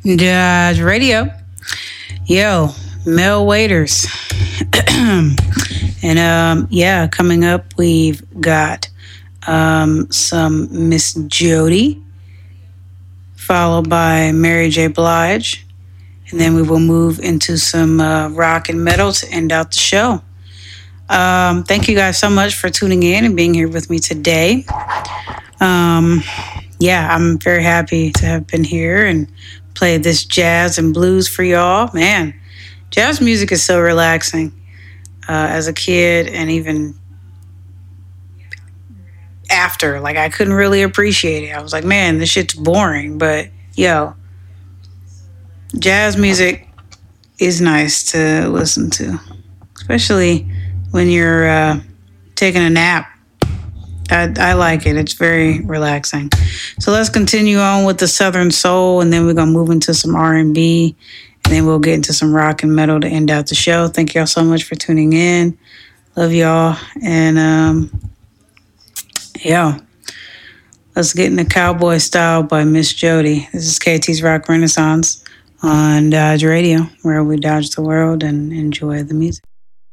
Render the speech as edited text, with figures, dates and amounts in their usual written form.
Dodge Radio. Yo, Mel Waiters. And yeah, coming up, we've got some Miss Jody, followed by Mary J. Blige. And then we will move into some rock and metal to end out the show. Thank you guys so much for tuning in and being here with me today. Yeah, I'm very happy to have been here and played this jazz and blues for y'all. Man, jazz music is so relaxing. As a kid and even after, like, I couldn't really appreciate it. I was like, man, this shit's boring. But yo, jazz music is nice to listen to, especially when you're taking a nap. I like it. It's very relaxing. So let's continue on with the Southern Soul, and then we're going to move into some R&B, and then we'll get into some rock and metal to end out the show. Thank y'all so much for tuning in. Love y'all. And yeah, let's get into Cowboy Style by Miss Jody. This is KT's Rock Renaissance on Dodge Radio, where we dodge the world and enjoy the music.